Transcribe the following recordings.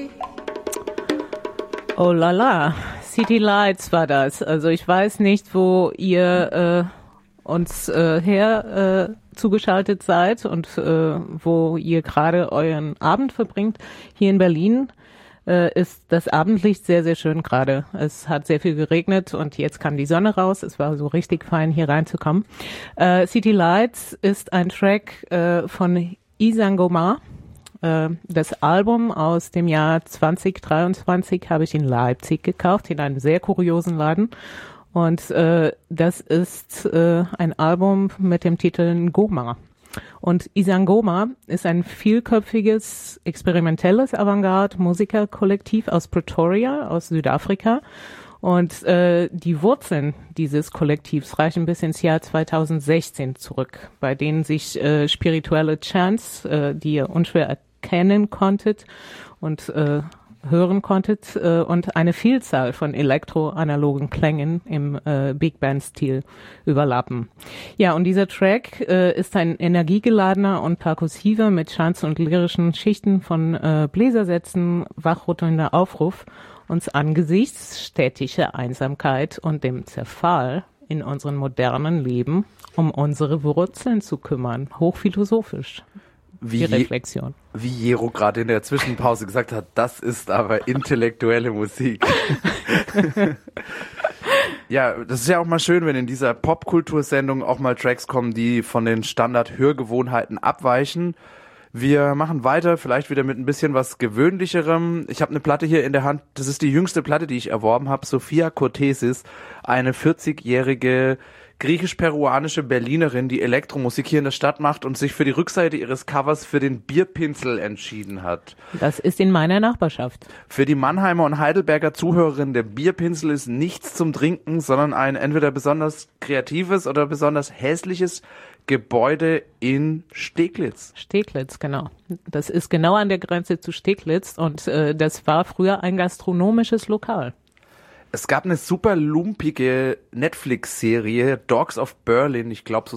Oh la la, City Lights war das. Also ich weiß nicht, wo ihr uns zugeschaltet seid und wo ihr gerade euren Abend verbringt. Hier in Berlin ist das Abendlicht sehr, sehr schön gerade. Es hat sehr viel geregnet und jetzt kam die Sonne raus. Es war so richtig fein, hier reinzukommen. City Lights ist ein Track von Isangoma. Das Album aus dem Jahr 2023 habe ich in Leipzig gekauft, in einem sehr kuriosen Laden. Und das ist ein Album mit dem Titel Ngoma. Und Isangoma ist ein vielköpfiges, experimentelles Avantgarde-Musikerkollektiv aus Pretoria, aus Südafrika. Und die Wurzeln dieses Kollektivs reichen bis ins Jahr 2016 zurück, bei denen sich spirituelle Chants, die ihr unschwer erkennen konntet und hören konntet, und eine Vielzahl von elektroanalogen Klängen im Big Band-Stil überlappen. Ja, und dieser Track ist ein energiegeladener und perkussiver mit Chants und lyrischen Schichten von Bläsersätzen wachrüttelnder Aufruf, uns angesichts städtischer Einsamkeit und dem Zerfall in unserem modernen Leben um unsere Wurzeln zu kümmern. Hochphilosophisch. Die Reflexion. Wie Jero gerade in der Zwischenpause gesagt hat, das ist aber intellektuelle Musik. Ja, das ist ja auch mal schön, wenn in dieser Popkultursendung auch mal Tracks kommen, die von den Standard-Hörgewohnheiten abweichen. Wir machen weiter, vielleicht wieder mit ein bisschen was Gewöhnlicherem. Ich habe eine Platte hier in der Hand, das ist die jüngste Platte, die ich erworben habe. Sophia Kourtesis, eine 40-jährige griechisch-peruanische Berlinerin, die Elektromusik hier in der Stadt macht und sich für die Rückseite ihres Covers für den Bierpinsel entschieden hat. Das ist in meiner Nachbarschaft. Für die Mannheimer und Heidelberger Zuhörerinnen, der Bierpinsel ist nichts zum Trinken, sondern ein entweder besonders kreatives oder besonders hässliches Gebäude in Steglitz. Steglitz, genau. Das ist genau an der Grenze zu Steglitz und das war früher ein gastronomisches Lokal. Es gab eine super lumpige Netflix-Serie, Dogs of Berlin, ich glaube so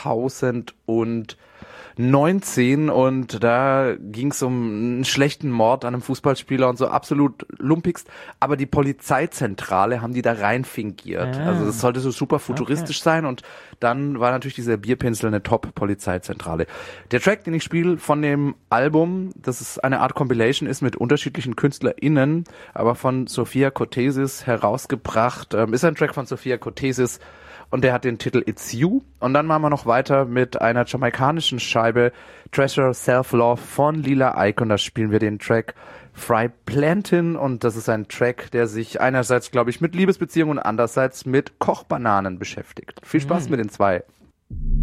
2019, und da ging es um einen schlechten Mord an einem Fußballspieler und so, absolut lumpigst, aber die Polizeizentrale haben die da rein fingiert. Also das sollte so super futuristisch sein, und dann war natürlich dieser Bierpinsel eine Top-Polizeizentrale. Der Track, den ich spiele von dem Album, das ist eine Art Compilation, ist mit unterschiedlichen KünstlerInnen, aber von Sophia Kourtesis herausgebracht, ist ein Track von Sophia Kourtesis, und der hat den Titel It's You. Und dann machen wir noch weiter mit einer jamaikanischen Scheibe, Treasure Self-Love von Lila Ike. Und da spielen wir den Track Fry Plantin. Und das ist ein Track, der sich einerseits, glaube ich, mit Liebesbeziehungen und andererseits mit Kochbananen beschäftigt. Viel Spaß mit den zwei.